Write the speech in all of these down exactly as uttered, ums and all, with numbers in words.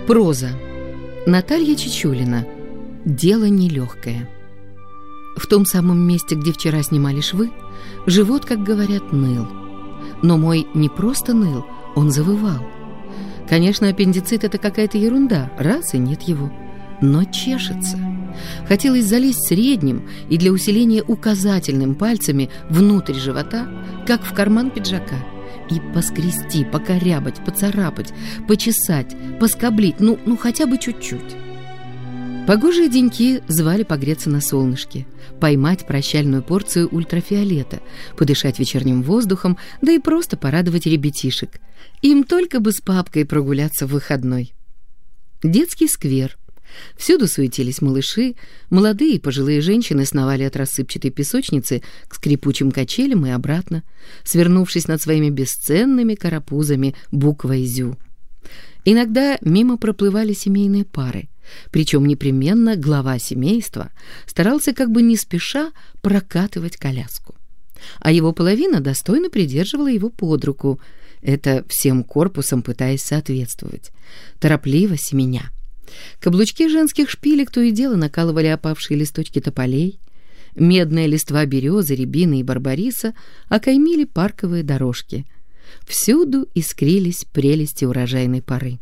Проза. Наталья Чечулина. Дело нелегкое. В том самом месте, где вчера снимали швы, живот, как говорят, ныл. Но мой не просто ныл, он завывал. Конечно, аппендицит — это какая-то ерунда, раз и нет его. Но чешется. Хотелось залезть средним и для усиления указательным пальцами внутрь живота, как в карман пиджака, и поскрести, покорябать, поцарапать, почесать, поскоблить, ну, ну хотя бы чуть-чуть. Погожие деньки звали погреться на солнышке, поймать прощальную порцию ультрафиолета, подышать вечерним воздухом, да и просто порадовать ребятишек. Им только бы с папкой прогуляться в выходной. Детский сквер. Всюду суетились малыши, молодые и пожилые женщины сновали от рассыпчатой песочницы к скрипучим качелям и обратно, свернувшись над своими бесценными карапузами буквой «Зю». Иногда мимо проплывали семейные пары, причем непременно глава семейства старался как бы не спеша прокатывать коляску, а его половина достойно придерживала его под руку, это всем корпусом пытаясь соответствовать, торопливо семеня. Каблучки женских шпилек то и дело накалывали опавшие листочки тополей, медная листва березы, рябины и барбариса окаймили парковые дорожки. Всюду искрились прелести урожайной поры.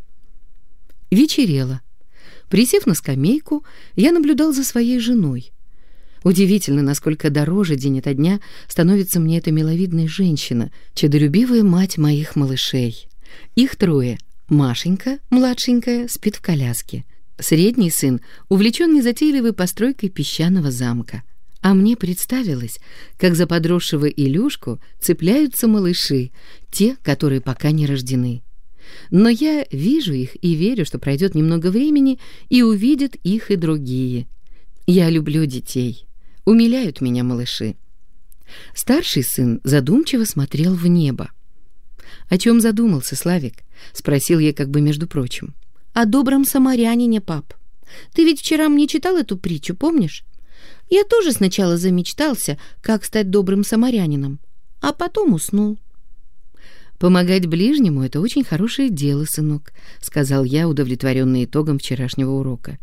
Вечерело. Присев на скамейку, я наблюдал за своей женой. Удивительно, насколько дороже день ото дня становится мне эта миловидная женщина, чадолюбивая мать моих малышей. Их трое. Машенька, младшенькая, спит в коляске. Средний сын увлечен незатейливой постройкой песчаного замка. А мне представилось, как за подросшего Илюшку цепляются малыши, те, которые пока не рождены. Но я вижу их и верю, что пройдет немного времени, и увидят их и другие. Я люблю детей. Умиляют меня малыши. Старший сын задумчиво смотрел в небо. «О чем задумался, Славик?» — спросил я как бы между прочим. «О добром самарянине, пап. Ты ведь вчера мне читал эту притчу, помнишь? Я тоже сначала замечтался, как стать добрым самарянином, а потом уснул». «Помогать ближнему — это очень хорошее дело, сынок», — сказал я, удовлетворенный итогом вчерашнего урока.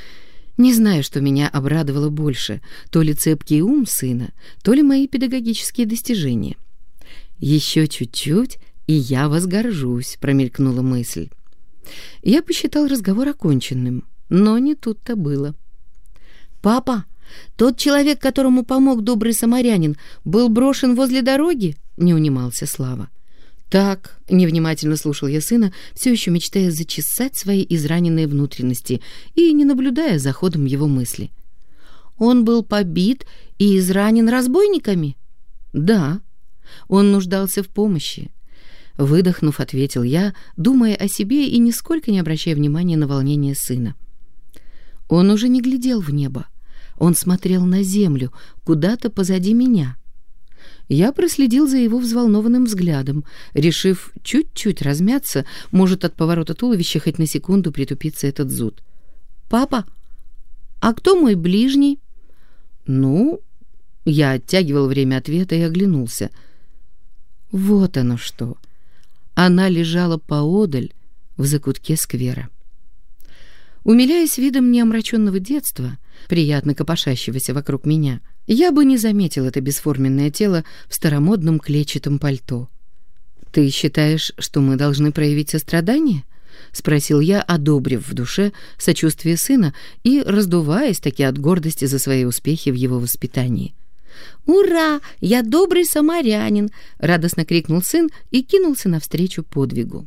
Не знаю, что меня обрадовало больше, то ли цепкий ум сына, то ли мои педагогические достижения. «Еще чуть-чуть, и я возгоржусь», — промелькнула мысль. Я посчитал разговор оконченным, но не тут-то было. «Папа, тот человек, которому помог добрый самарянин, был брошен возле дороги?» — не унимался Слава. «Так», — невнимательно слушал я сына, все еще мечтая зачесать свои израненные внутренности и не наблюдая за ходом его мысли. «Он был побит и изранен разбойниками?» «Да, он нуждался в помощи». Выдохнув, ответил я, думая о себе и нисколько не обращая внимания на волнение сына. Он уже не глядел в небо. Он смотрел на землю, куда-то позади меня. Я проследил за его взволнованным взглядом, решив чуть-чуть размяться, может, от поворота туловища хоть на секунду притупится этот зуд. «Папа, а кто мой ближний?» «Ну...» Я оттягивал время ответа и оглянулся. Вот оно что. Она лежала поодаль в закутке сквера. Умиляясь видом неомраченного детства, приятно копошащегося вокруг меня, я бы не заметил это бесформенное тело в старомодном клетчатом пальто. «Ты считаешь, что мы должны проявить сострадание?» — спросил я, одобрив в душе сочувствие сына и раздуваясь таки от гордости за свои успехи в его воспитании. «Ура! Я добрый самарянин!» — радостно крикнул сын и кинулся навстречу подвигу.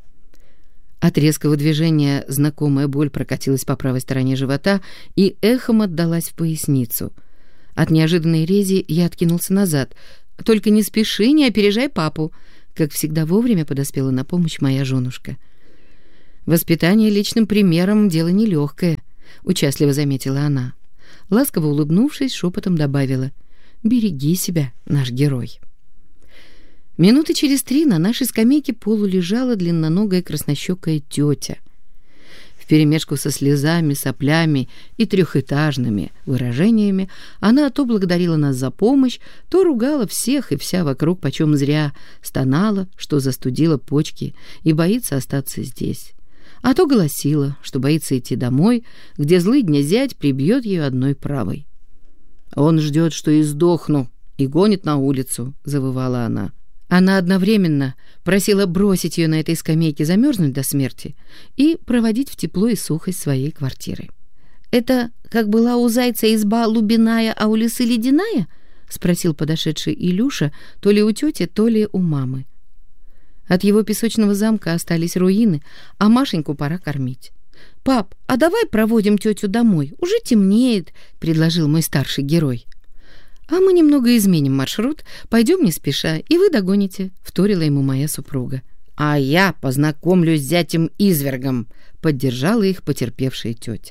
От резкого движения знакомая боль прокатилась по правой стороне живота и эхом отдалась в поясницу. От неожиданной рези я откинулся назад. «Только не спеши, не опережай папу!» Как всегда вовремя подоспела на помощь моя женушка. «Воспитание личным примером — дело нелегкое», — участливо заметила она. Ласково улыбнувшись, шепотом добавила: «Береги себя, наш герой». Минуты через три на нашей скамейке полулежала длинноногая краснощекая тетя. Вперемешку со слезами, соплями и трехэтажными выражениями она то благодарила нас за помощь, то ругала всех и вся вокруг почем зря, стонала, что застудила почки и боится остаться здесь. а то голосила, что боится идти домой, где злыдня зять прибьет ее одной правой. «Он ждет, что и сдохну, и гонит на улицу», — завывала она. Она одновременно просила бросить ее на этой скамейке замерзнуть до смерти и проводить в тепло и сухость своей квартиры. «Это как была у зайца изба лубиная, а у лисы ледяная?» — спросил подошедший Илюша то ли у тети, то ли у мамы. От его песочного замка остались руины, а Машеньку пора кормить. «Пап, а давай проводим тетю домой? Уже темнеет», — предложил мой старший герой. «А мы немного изменим маршрут, пойдем не спеша, и вы догоните», — вторила ему моя супруга. «А я познакомлюсь с зятем-извергом», — поддержала их потерпевшая тетя.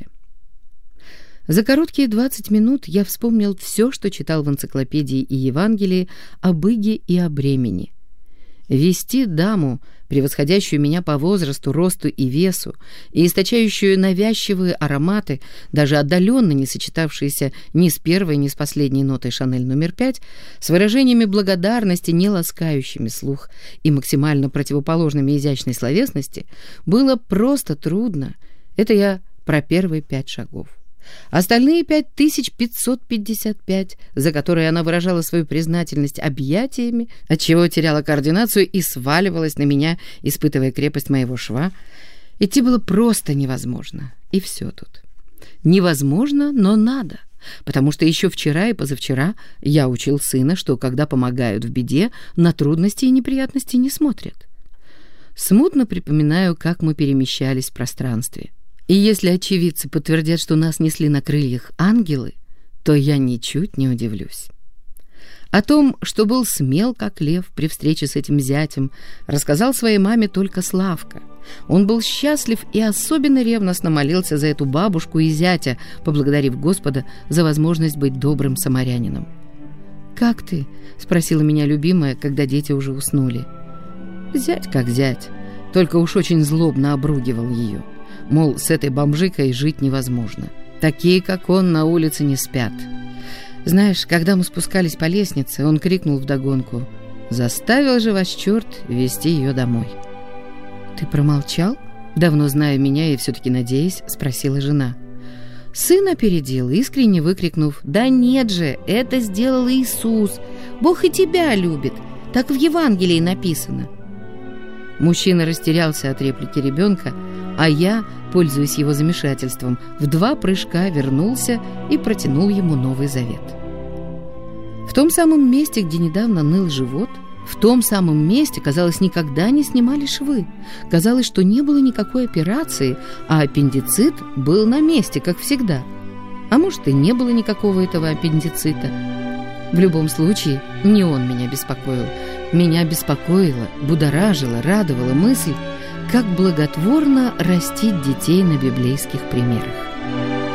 За короткие двадцать минут я вспомнил все, что читал в энциклопедии и Евангелии об Иге и о бремени. Вести даму, превосходящую меня по возрасту, росту и весу, и источающую навязчивые ароматы, даже отдаленно не сочетавшиеся ни с первой, ни с последней нотой «Шанель номер пять», с выражениями благодарности, не ласкающими слух и максимально противоположными изящной словесности, было просто трудно. Это я про первые пять шагов. Остальные пять тысяч пятьсот пятьдесят пять, за которые она выражала свою признательность объятиями, отчего теряла координацию и сваливалась на меня, испытывая крепость моего шва, идти было просто невозможно. И все тут. Невозможно, но надо. Потому что еще вчера и позавчера я учил сына, что когда помогают в беде, на трудности и неприятности не смотрят. Смутно припоминаю, как мы перемещались в пространстве. И если очевидцы подтвердят, что нас несли на крыльях ангелы, то я ничуть не удивлюсь. О том, что был смел, как лев, при встрече с этим зятем, рассказал своей маме только Славка. Он был счастлив и особенно ревностно молился за эту бабушку и зятя, поблагодарив Господа за возможность быть добрым самарянином. «Как ты?» — спросила меня любимая, когда дети уже уснули. Зять как зять, только уж очень злобно обругивал ее. Мол, с этой бомжикой жить невозможно. Такие, как он, на улице не спят. Знаешь, когда мы спускались по лестнице, он крикнул вдогонку: «Заставил же вас черт везти ее домой». «Ты промолчал?» Давно зная меня и все-таки надеясь, спросила жена. Сын опередил, искренне выкрикнув: «Да нет же, это сделал Иисус! Бог и тебя любит! Так в Евангелии написано!» Мужчина растерялся от реплики ребенка, а я, пользуясь его замешательством, в два прыжка вернулся и протянул ему Новый Завет. В том самом месте, где недавно ныл живот, в том самом месте, казалось, никогда не снимали швы. Казалось, что не было никакой операции, а аппендицит был на месте, как всегда. А может, и не было никакого этого аппендицита. В любом случае, не он меня беспокоил. Меня беспокоила, будоражила, радовала мысль, как благотворно растить детей на библейских примерах.